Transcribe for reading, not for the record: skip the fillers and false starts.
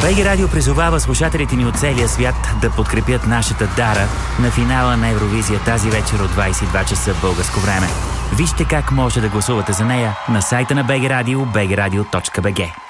БГ Радио призовава слушателите ни от целия свят да подкрепят нашата Дара на финала на Евровизия тази вечер от 22 часа българско време. Вижте как може да гласувате за нея на сайта на БГ Радио, bgradio.bg.